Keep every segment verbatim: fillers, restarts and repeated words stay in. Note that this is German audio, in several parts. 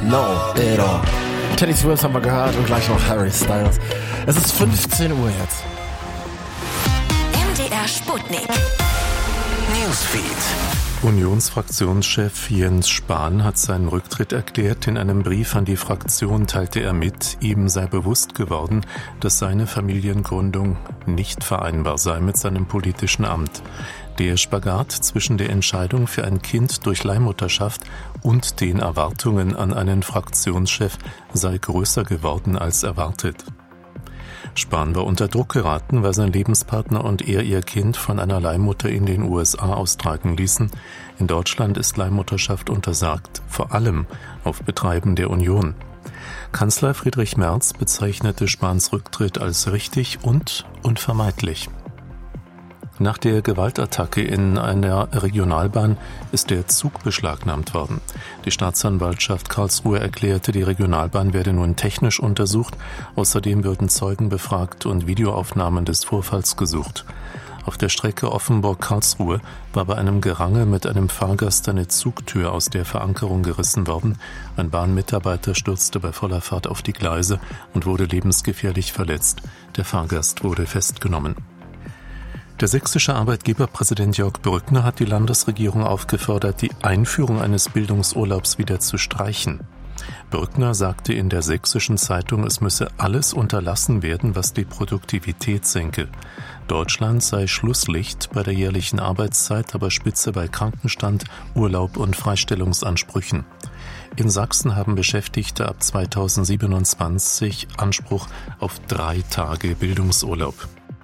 No, it all. Teddy Swims haben wir gehört und gleich noch Harry Styles. Es ist fünfzehn Uhr jetzt. M D R Sputnik. Newsfeed. Unionsfraktionschef Jens Spahn hat seinen Rücktritt erklärt. In einem Brief an die Fraktion teilte er mit, ihm sei bewusst geworden, dass seine Familiengründung nicht vereinbar sei mit seinem politischen Amt. Der Spagat zwischen der Entscheidung für ein Kind durch Leihmutterschaft und den Erwartungen an einen Fraktionschef sei größer geworden als erwartet. Spahn war unter Druck geraten, weil sein Lebenspartner und er ihr Kind von einer Leihmutter in den U S A austragen ließen. In Deutschland ist Leihmutterschaft untersagt, vor allem auf Betreiben der Union. Kanzler Friedrich Merz bezeichnete Spahns Rücktritt als richtig und unvermeidlich. Nach der Gewaltattacke in einer Regionalbahn ist der Zug beschlagnahmt worden. Die Staatsanwaltschaft Karlsruhe erklärte, die Regionalbahn werde nun technisch untersucht. Außerdem würden Zeugen befragt und Videoaufnahmen des Vorfalls gesucht. Auf der Strecke Offenburg-Karlsruhe war bei einem Gerangel mit einem Fahrgast eine Zugtür aus der Verankerung gerissen worden. Ein Bahnmitarbeiter stürzte bei voller Fahrt auf die Gleise und wurde lebensgefährlich verletzt. Der Fahrgast wurde festgenommen. Der sächsische Arbeitgeberpräsident Jörg Brückner hat die Landesregierung aufgefordert, die Einführung eines Bildungsurlaubs wieder zu streichen. Brückner sagte in der Sächsischen Zeitung, es müsse alles unterlassen werden, was die Produktivität senke. Deutschland sei Schlusslicht bei der jährlichen Arbeitszeit, aber Spitze bei Krankenstand, Urlaub und Freistellungsansprüchen. In Sachsen haben Beschäftigte ab zweitausendsiebenundzwanzig Anspruch auf drei Tage Bildungsurlaub.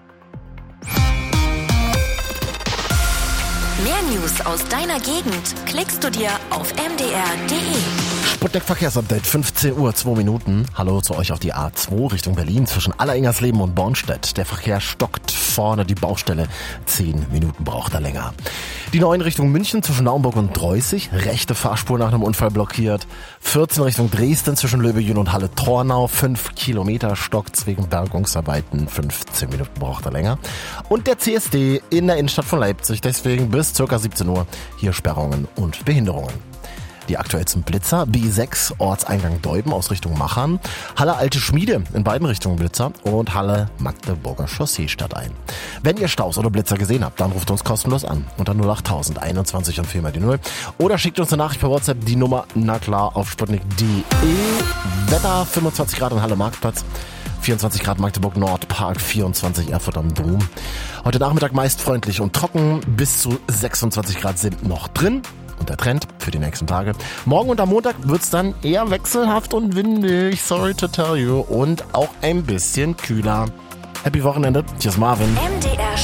Mehr News aus deiner Gegend klickst du dir auf m d r punkt d e. Sputnik Verkehrsupdate, fünfzehn Uhr, zwei Minuten. Hallo zu euch auf die A zwei Richtung Berlin zwischen Alleringers-Leben und Bornstedt. Der Verkehr stockt vorne, die Baustelle. Zehn Minuten braucht er länger. Die neun Richtung München zwischen Naumburg und Dreußig. Rechte Fahrspur nach einem Unfall blockiert. vierzehn Richtung Dresden zwischen Löbejün und Halle-Tornau. Fünf Kilometer stockt's wegen Bergungsarbeiten. fünfzehn Minuten braucht er länger. Und der C S D in der Innenstadt von Leipzig. Deswegen bis ca. siebzehn Uhr hier Sperrungen und Behinderungen. Die aktuellsten Blitzer, B sechs, Ortseingang Deuben aus Richtung Machern, Halle Alte Schmiede in beiden Richtungen Blitzer und Halle Magdeburger Chaussee stadtein. Wenn ihr Staus oder Blitzer gesehen habt, dann ruft uns kostenlos an unter null acht tausend einundzwanzig und vier mal die null oder schickt uns eine Nachricht per WhatsApp, die Nummer, na klar, auf sputnik punkt d e. Wetter fünfundzwanzig Grad in Halle Marktplatz. vierundzwanzig Grad Magdeburg Nord, Park vierundzwanzig Erfurt am Dom. Heute Nachmittag meist freundlich und trocken, bis zu sechsundzwanzig Grad sind noch drin. Und der Trend für die nächsten Tage. Morgen und am Montag wird's dann eher wechselhaft und windig, sorry to tell you, und auch ein bisschen kühler. Happy Wochenende, tschüss Marvin. M D R